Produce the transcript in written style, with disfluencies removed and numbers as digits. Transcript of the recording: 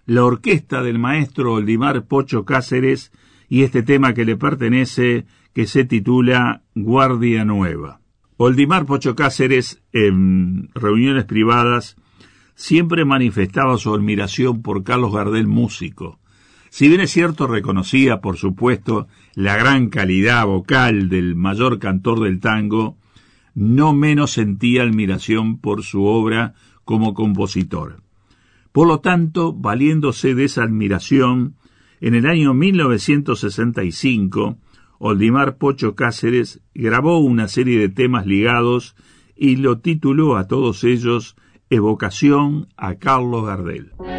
la orquesta del maestro Oldimar Pocho Cáceres y este tema que le pertenece, que se titula Guardia Nueva. Oldimar Pocho Cáceres, en reuniones privadas, siempre manifestaba su admiración por Carlos Gardel músico. Si bien es cierto, reconocía, por supuesto, la gran calidad vocal del mayor cantor del tango, no menos sentía admiración por su obra como compositor. Por lo tanto, valiéndose de esa admiración, en el año 1965, Oldimar Pocho Cáceres grabó una serie de temas ligados y lo tituló a todos ellos Evocación a Carlos Gardel.